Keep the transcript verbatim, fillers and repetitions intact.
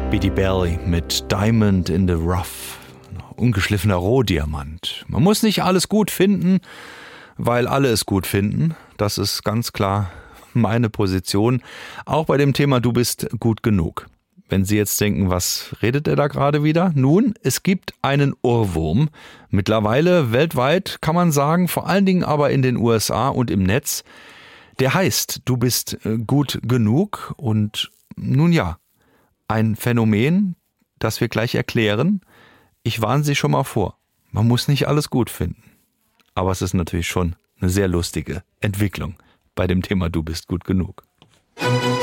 Beatty Belly mit Diamond in the Rough. Ungeschliffener Rohdiamant. Man muss nicht alles gut finden, weil alle es gut finden. Das ist ganz klar meine Position. Auch bei dem Thema Du bist gut genug. Wenn Sie jetzt denken, was redet er da gerade wieder? Nun, es gibt einen Ohrwurm. Mittlerweile weltweit kann man sagen, vor allen Dingen aber in den U S A und im Netz. Der heißt, du bist gut genug. Und nun ja, ein Phänomen, das wir gleich erklären. Ich warne Sie schon mal vor. Man muss nicht alles gut finden. Aber es ist natürlich schon eine sehr lustige Entwicklung bei dem Thema Du bist gut genug.